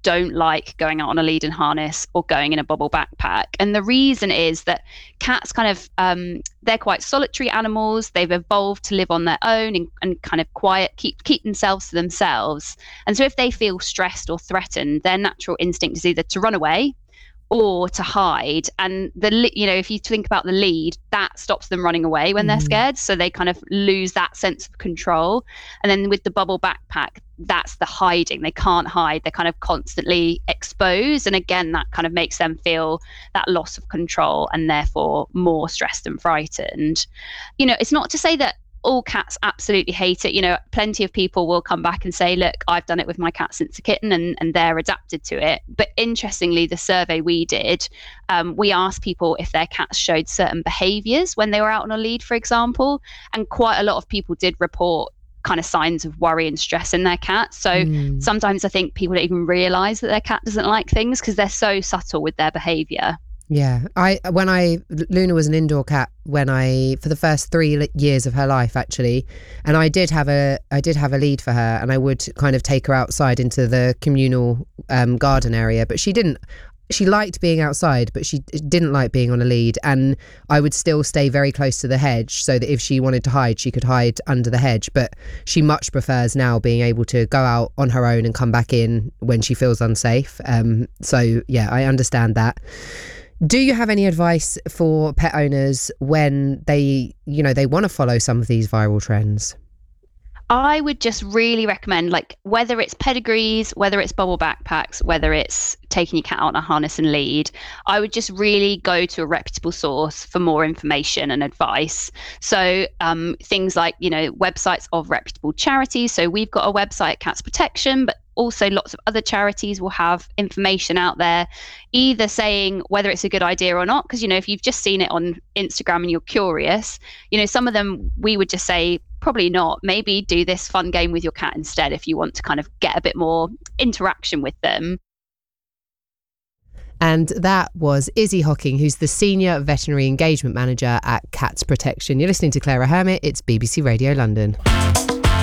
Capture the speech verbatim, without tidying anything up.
don't like going out on a lead and harness or going in a bubble backpack. And the reason is that cats kind of, um, they're quite solitary animals. They've evolved to live on their own and, and kind of quiet, keep keep themselves to themselves. And so if they feel stressed or threatened, their natural instinct is either to run away or to hide. And the, you know, if you think about the lead, that stops them running away when mm. they're scared. So they kind of lose that sense of control. And then with the bubble backpack, that's the hiding. They can't hide. They're kind of constantly exposed. And again, that kind of makes them feel that loss of control and therefore more stressed and frightened. You know, it's not to say that all cats absolutely hate it. You know, plenty of people will come back and say, look, I've done it with my cat since a kitten, and, and they're adapted to it. But interestingly, the survey we did, um, we asked people if their cats showed certain behaviors when they were out on a lead, for example, and quite a lot of people did report kind of signs of worry and stress in their cat. So mm. sometimes I think people don't even realize that their cat doesn't like things because they're so subtle with their behavior. Yeah, I when I Luna was an indoor cat when I for the first three years of her life actually, and I did have a I did have a lead for her, and I would kind of take her outside into the communal um, garden area, but she didn't. She liked being outside, but she didn't like being on a lead, and I would still stay very close to the hedge so that if she wanted to hide, she could hide under the hedge. But she much prefers now being able to go out on her own and come back in when she feels unsafe. Um, so yeah, I understand that. Do you have any advice for pet owners when they, you know, they want to follow some of these viral trends? I would just really recommend, like, whether it's pedigrees, whether it's bubble backpacks, whether it's taking your cat out on a harness and lead, I would just really go to a reputable source for more information and advice. So um, things like, you know, websites of reputable charities. So we've got a website, Cats Protection, but also lots of other charities will have information out there, either saying whether it's a good idea or not. Because, you know, if you've just seen it on Instagram and you're curious, you know, some of them we would just say, probably not. Maybe do this fun game with your cat instead if you want to kind of get a bit more interaction with them. And that was Izzy Hocking, who's the Senior Veterinary Engagement Manager at Cats Protection. You're listening to Clara Hermit. It's B B C Radio London.